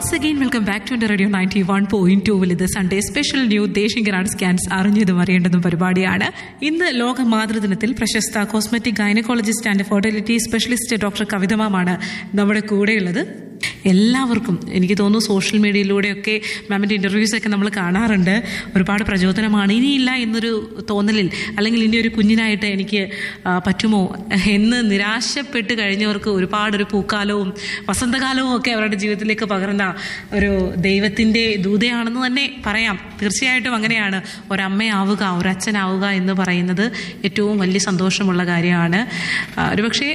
Once again, welcome back to Radio 91.2 ഇത് Sunday special new ദേശിംഗറാണ് scans അറിഞ്ഞതും അറിയേണ്ടതും പരിപാടിയാണ്. ഇന്ന് ലോക മാതൃദിനത്തിൽ പ്രശസ്ത cosmetic gynaecologist and fertility specialist doctor കവിത മാമാണ് നമ്മുടെ കൂടെയുള്ളത്. എല്ലാവർക്കും എനിക്ക് തോന്നുന്നു സോഷ്യൽ മീഡിയയിലൂടെയൊക്കെ മാമിൻ്റെ ഇൻ്റർവ്യൂസൊക്കെ നമ്മൾ കാണാറുണ്ട്. ഒരുപാട് പ്രചോദനമാണ്. ഇനിയില്ല എന്നൊരു തോന്നലിൽ അല്ലെങ്കിൽ ഇനി ഒരു കുഞ്ഞിനായിട്ട് എനിക്ക് പറ്റുമോ എന്ന് നിരാശപ്പെട്ട് കഴിഞ്ഞവർക്ക് ഒരുപാടൊരു പൂക്കാലവും വസന്തകാലവും ഒക്കെ അവരുടെ ജീവിതത്തിലേക്ക് പകർന്ന ഒരു ദൈവത്തിൻ്റെ ദൂതയാണെന്ന് തന്നെ പറയാം. തീർച്ചയായിട്ടും അങ്ങനെയാണ്. ഒരമ്മയാവുക, ഒരച്ഛനാവുക എന്ന് പറയുന്നത് ഏറ്റവും വലിയ സന്തോഷമുള്ള കാര്യമാണ്. ഒരുപക്ഷെ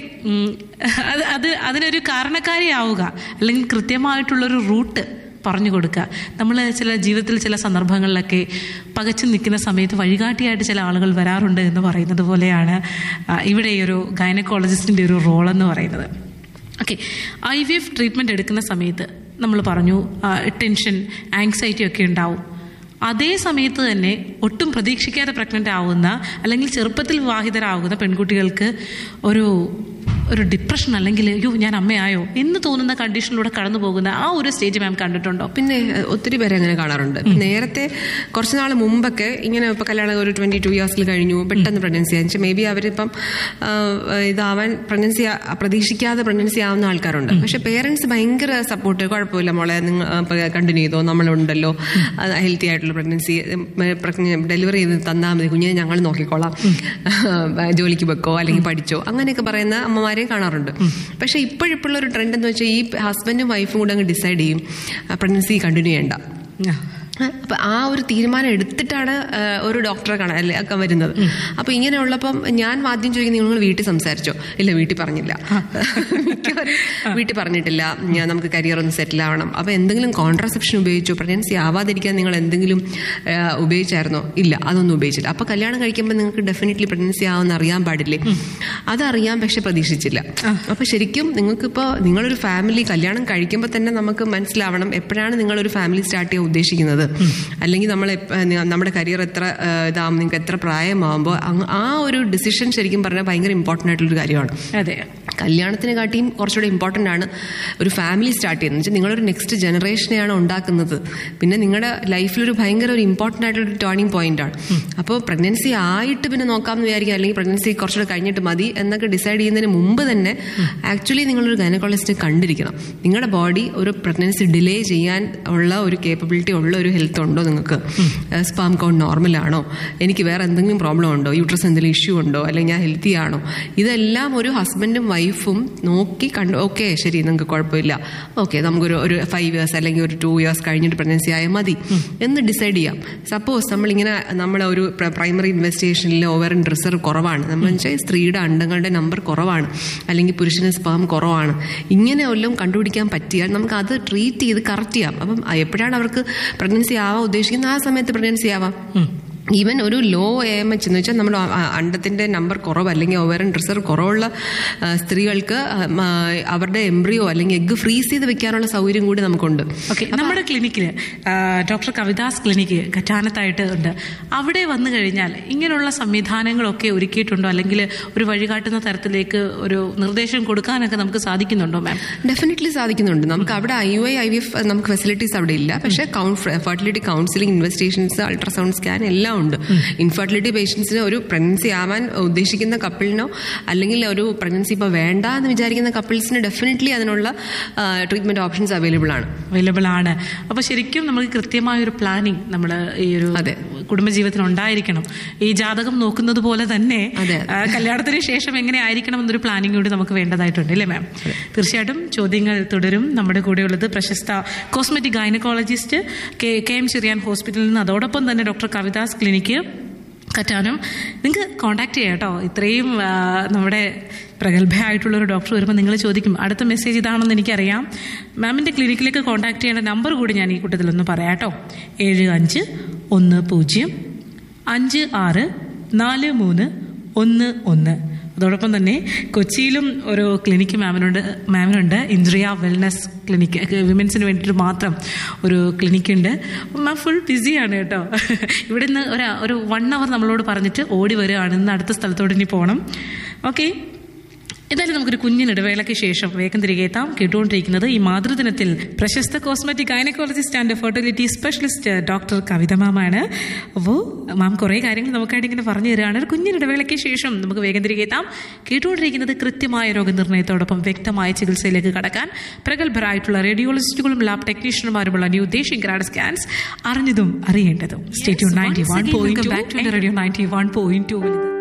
അതിനൊരു കാരണക്കാരിയാവുക അല്ലെങ്കിൽ കൃത്യമായിട്ടുള്ളൊരു റൂട്ട് പറഞ്ഞു കൊടുക്കുക. നമ്മൾ ചില ജീവിതത്തിൽ ചില സന്ദർഭങ്ങളിലൊക്കെ പകച്ചു നിൽക്കുന്ന സമയത്ത് വഴികാട്ടിയായിട്ട് ചില ആളുകൾ വരാറുണ്ട് എന്ന് പറയുന്നത് പോലെയാണ് ഇവിടെ ഈ ഒരു ഗൈനക്കോളജിസ്റ്റിൻ്റെ ഒരു റോളെന്ന് പറയുന്നത്. ഓക്കെ, IVF ട്രീറ്റ്മെൻറ്റ് എടുക്കുന്ന സമയത്ത് നമ്മൾ പറഞ്ഞു ടെൻഷൻ, ആങ്സൈറ്റി ഒക്കെ ഉണ്ടാവും. അതേ സമയത്ത് തന്നെ ഒട്ടും പ്രതീക്ഷിക്കാതെ പ്രഗ്നൻ്റ് ആവുന്ന അല്ലെങ്കിൽ ചെറുപ്പത്തിൽ വിവാഹിതരാകുന്ന പെൺകുട്ടികൾക്ക് ഒരു ഡിപ്രഷൻ അല്ലെങ്കിൽ അയ്യോ ഞാൻ അമ്മയായോ എന്ന് തോന്നുന്ന കണ്ടീഷനിലൂടെ കടന്നു പോകുന്ന ആ ഒരു സ്റ്റേജ് മാം കണ്ടിട്ടുണ്ടോ? പിന്നെ ഒത്തിരി പേരെ അങ്ങനെ കാണാറുണ്ട്. നേരത്തെ കുറച്ച് നാൾ മുമ്പൊക്കെ ഇങ്ങനെ ഇപ്പോൾ കല്യാണം ഒരു 22 ഇയേഴ്സിൽ കഴിഞ്ഞു, പെട്ടെന്ന് പ്രഗ്നൻസി ആണെന്ന് മേബി അവരിപ്പം ഇതാവാൻ പ്രതീക്ഷിക്കാതെ പ്രഗ്നൻസി ആവുന്ന ആൾക്കാരുണ്ട്. പക്ഷെ പേരൻസ് ഭയങ്കര സപ്പോർട്ട്, കുഴപ്പമില്ല മോളെ നിങ്ങൾ കണ്ടിന്യൂ ചെയ്തോ, നമ്മളുണ്ടല്ലോ, ഹെൽത്തി ആയിട്ടുള്ള പ്രഗ്നൻസി ഡെലിവറി ചെയ്ത് തന്നാൽ മതി, കുഞ്ഞിനെ ഞങ്ങൾ നോക്കിക്കോളാം, ജോലിക്ക് വെക്കോ അല്ലെങ്കിൽ പഠിച്ചോ, അങ്ങനെയൊക്കെ പറയുന്ന അമ്മമാരെ കാണാറുണ്ട്. പക്ഷെ ഇപ്പോഴുള്ള ഒരു ട്രെൻഡ് എന്ന് വെച്ചാൽ ഈ ഹസ്ബൻഡും വൈഫും കൂടെ അങ്ങ് ഡിസൈഡ് ചെയ്യും പ്രഗ്നൻസി കണ്ടിന്യൂ ചെയ്യണ്ട. അപ്പൊ ആ ഒരു തീരുമാനം എടുത്തിട്ടാണ് ഒരു ഡോക്ടറെ കാണാൻ അല്ലെ ഒക്കെ വരുന്നത്. അപ്പൊ ഇങ്ങനെയുള്ളപ്പം ഞാൻ ആദ്യം ചോദിക്കുന്നത് നിങ്ങൾ വീട്ടിൽ സംസാരിച്ചോ? ഇല്ല, വീട്ടിൽ പറഞ്ഞില്ല. മിക്കവരും വീട്ടിൽ പറഞ്ഞിട്ടില്ല, നമുക്ക് കരിയർ ഒന്ന് സെറ്റിൽ ആവണം. അപ്പൊ എന്തെങ്കിലും കോൺട്രാസെപ്ഷൻ ഉപയോഗിച്ചോ? പ്രഗ്നൻസി ആവാതിരിക്കാൻ നിങ്ങൾ എന്തെങ്കിലും ഉപയോഗിച്ചായിരുന്നോ? ഇല്ല, അതൊന്നും ഉപയോഗിച്ചില്ല. അപ്പൊ കല്യാണം കഴിക്കുമ്പോൾ നിങ്ങൾക്ക് ഡെഫിനറ്റ്ലി പ്രഗ്നൻസി ആവുമെന്ന് അറിയാൻ പാടില്ലേ? അതറിയാം, പക്ഷെ പ്രതീക്ഷിച്ചില്ല. അപ്പൊ ശരിക്കും നിങ്ങൾക്കിപ്പോ നിങ്ങളൊരു ഫാമിലി കല്യാണം കഴിക്കുമ്പോൾ തന്നെ നമുക്ക് മനസ്സിലാവണം എപ്പോഴാണ് നിങ്ങളൊരു ഫാമിലി സ്റ്റാർട്ട് ചെയ്യാൻ ഉദ്ദേശിക്കുന്നത്. അല്ലെങ്കിൽ നമ്മുടെ കരിയർ എത്ര ഇതാവും, നിങ്ങൾക്ക് എത്ര പ്രായമാകുമ്പോൾ ആ ഒരു ഡിസിഷൻ ശരിക്കും പറഞ്ഞാൽ ഭയങ്കര ഇമ്പോർട്ടൻ്റ് ആയിട്ടുള്ളൊരു കാര്യമാണ്. അതെ, കല്യാണത്തിനെ കാട്ടിയും കുറച്ചുകൂടെ ഇമ്പോർട്ടൻ്റ് ആണ് ഒരു ഫാമിലി സ്റ്റാർട്ട് ചെയ്യുന്നത്. വെച്ചാൽ നിങ്ങളൊരു നെക്സ്റ്റ് ജനറേഷനെയാണ് ഉണ്ടാക്കുന്നത്. പിന്നെ നിങ്ങളുടെ ലൈഫിലൊരു ഭയങ്കര ഒരു ഇമ്പോർട്ടൻ്റ് ആയിട്ടുള്ളൊരു ടേണിംഗ് പോയിന്റ് ആണ്. അപ്പോൾ പ്രഗ്നൻസി ആയിട്ട് പിന്നെ നോക്കാമെന്ന് വിചാരിക്കുക, അല്ലെങ്കിൽ പ്രഗ്നൻസി കുറച്ചുകൂടെ കഴിഞ്ഞിട്ട് മതി എന്നൊക്കെ ഡിസൈഡ് ചെയ്യുന്നതിന് മുമ്പ് തന്നെ ആക്ച്വലി നിങ്ങളൊരു ഗൈനക്കോളജിസ്റ്റ് കണ്ടിരിക്കണം. നിങ്ങളുടെ ബോഡി ഒരു പ്രഗ്നൻസി ഡിലേ ചെയ്യാൻ ഉള്ള ഒരു കേപ്പബിലിറ്റി ഉള്ള ഒരു ഹെൽത്ത് ഉണ്ടോ നിങ്ങൾക്ക്? Spam count നോർമലാണോ? എനിക്ക് വേറെ എന്തെങ്കിലും പ്രോബ്ലം ഉണ്ടോ? യൂട്രസ് എന്തെങ്കിലും ഇഷ്യൂ ഉണ്ടോ? അല്ലെങ്കിൽ ഞാൻ ഹെൽത്തി ആണോ? ഇതെല്ലാം ഒരു ഹസ്ബൻഡും വൈഫും നോക്കി കണ്ടു. ഓക്കെ, ശരി, നിങ്ങൾക്ക് കുഴപ്പമില്ല, ഓക്കെ, നമുക്കൊരു 5 ഇയേഴ്സ് അല്ലെങ്കിൽ ഒരു 2 ഇയേഴ്സ് കഴിഞ്ഞിട്ട് പ്രഗ്നൻസി ആയാൽ മതി എന്ന് ഡിസൈഡ് ചെയ്യാം. സപ്പോസ് നമ്മളെ ഒരു പ്രൈമറി ഇൻവെസ്റ്റിഗേഷനിൽ ഓവറിൻ റിസർവ് കുറവാണ്, നമ്മൾ വെച്ചാൽ സ്ത്രീയുടെ അണ്ടങ്ങളുടെ നമ്പർ കുറവാണ്, അല്ലെങ്കിൽ പുരുഷന് സ്പാം കുറവാണ്, ഇങ്ങനെ വല്ലതും കണ്ടുപിടിക്കാൻ പറ്റിയാൽ നമുക്ക് അത് ട്രീറ്റ് ചെയ്ത് കറക്റ്റ് ചെയ്യാം. അപ്പം എപ്പോഴാണ് അവർക്ക് പ്രഗ്നൻസി ആവാൻ ഉദ്ദേശിക്കുന്നത് ആ സമയത്ത് പ്രഗ്നൻസി ആവാം. ഈവൻ ഒരു ലോ AMH എന്ന് വെച്ചാൽ നമ്മുടെ അണ്ടത്തിന്റെ നമ്പർ കുറവ് അല്ലെങ്കിൽ ഓവറിൻ റിസർവ് കുറവുള്ള സ്ത്രീകൾക്ക് അവരുടെ എംബ്രിയോ അല്ലെങ്കിൽ എഗ് ഫ്രീസ് ചെയ്ത് വെക്കാനുള്ള സൗകര്യം കൂടി നമുക്കുണ്ട്. ഓക്കെ, നമ്മുടെ ക്ലിനിക്കിൽ ഡോക്ടർ കവിതാസ് ക്ലിനിക്ക് കറ്റാനത്തായിട്ട് ഉണ്ട്. അവിടെ വന്നു കഴിഞ്ഞാൽ ഇങ്ങനെയുള്ള സംവിധാനങ്ങളൊക്കെ ഒരുക്കിയിട്ടുണ്ടോ? അല്ലെങ്കിൽ ഒരു വഴികാട്ടുന്ന തരത്തിലേക്ക് ഒരു നിർദ്ദേശം കൊടുക്കാനൊക്കെ നമുക്ക് സാധിക്കുന്നുണ്ടോ മാം? ഡെഫിനറ്റ്ലി സാധിക്കുന്നുണ്ട്. നമുക്ക് അവിടെ IVF നമുക്ക് ഫെസിലിറ്റീസ് അവിടെ ഇല്ല. പക്ഷേ fertility counselling, investigations, ultrasound scan എല്ലാം ഉണ്ട്. ഇൻഫെർട്ടിലിറ്റി പേഷ്യൻസിന് ഒരു പ്രഗ്നൻസി ആവാൻ ഉദ്ദേശിക്കുന്ന കപ്പിളിനോ അല്ലെങ്കിൽ ഒരു പ്രഗ്നൻസി ഇപ്പോൾ വേണ്ട എന്ന് വിചാരിക്കുന്ന കപ്പിൾസിന് ഡെഫിനറ്റ്ലി അതിനുള്ള ട്രീറ്റ്മെന്റ് ഓപ്ഷൻസ് അവൈലബിൾ ആണ്. അപ്പോൾ ശരിക്കും നമുക്ക് കൃത്യമായൊരു പ്ലാനിങ് നമ്മൾ ഈ ഒരു കുടുംബജീവിതത്തിന് ഉണ്ടായിരിക്കണം. ഈ ജാതകം നോക്കുന്നത് പോലെ തന്നെ കല്യാണത്തിന് ശേഷം എങ്ങനെ ആയിരിക്കണം എന്നൊരു പ്ലാനിങ് കൂടി നമുക്ക് വേണ്ടതായിട്ടുണ്ട്, അല്ലേ മാം? തീർച്ചയായിട്ടും ചോദ്യങ്ങൾ തുടരും. നമ്മുടെ കൂടെയുള്ളത് പ്രശസ്ത കോസ്മെറ്റിക് ഗൈനക്കോളജിസ്റ്റ് KM ചെറിയാൻ ഹോസ്പിറ്റലിൽ നിന്ന്, അതോടൊപ്പം തന്നെ ഡോക്ടർ കവിതാസ് ക്ലിനിക്ക് കറ്റാനം. നിങ്ങൾക്ക് കോൺടാക്ട് ചെയ്യാം കേട്ടോ. ഇത്രയും നമ്മുടെ പ്രഗത്ഭയായിട്ടുള്ളൊരു ഡോക്ടർ വരുമ്പോൾ നിങ്ങൾ ചോദിക്കും അടുത്ത മെസ്സേജ് ഇതാണെന്ന് എനിക്കറിയാം. മാമിൻ്റെ ക്ലിനിക്കിലേക്ക് കോൺടാക്ട് ചെയ്യേണ്ട നമ്പർ കൂടി ഞാൻ ഈ കൂട്ടത്തിലൊന്ന് പറയാം കേട്ടോ. 7510564311. അതോടൊപ്പം തന്നെ കൊച്ചിയിലും ഒരു ക്ലിനിക്ക് മാമിനുണ്ട്, ഇന്ദ്രിയ വെൽനസ് ക്ലിനിക്ക്, വിമൻസിന് വേണ്ടിയിട്ട് മാത്രം ഒരു ക്ലിനിക്കുണ്ട്. മാം ഫുൾ ബിസിയാണ് കേട്ടോ. ഇവിടെ നിന്ന് ഒരു 1 hour നമ്മളോട് പറഞ്ഞിട്ട് ഓടി വരികയാണ്. ഇന്ന് അടുത്ത സ്ഥലത്തോട്ട് ഇനി പോകണം. ഓക്കെ, എന്തായാലും നമുക്കൊരു കുഞ്ഞിനിടവേളയ്ക്ക് ശേഷം വേഗം തിരികെ എത്താം. കേട്ടുകൊണ്ടിരിക്കുന്നത് ഈ മാതൃദിനത്തിൽ പ്രശസ്ത cosmetic gynaecologist and fertility specialist doctor കവിത മാമാണ്. അപ്പോൾ മാം കുറേ കാര്യങ്ങൾ നമുക്കായിട്ട് ഇങ്ങനെ പറഞ്ഞു തരികയാണ്. ഒരു കുഞ്ഞിനിടവേളയ്ക്ക് ശേഷം നമുക്ക് വേഗം തിരികെ എത്താം. കേട്ടുകൊണ്ടിരിക്കുന്നത് കൃത്യമായ രോഗനിർണയത്തോടൊപ്പം വ്യക്തമായ ചികിത്സയിലേക്ക് കടക്കാൻ പ്രഗത്ഭരായിട്ടുള്ള റേഡിയോളജിസ്റ്റുകളും lab ടെക്നീഷ്യന്മാരുമുള്ള new ദേശിംഗ് grad scans അറിഞ്ഞതും അറിയേണ്ടതും. Stay tune 91.2 radio 91.2.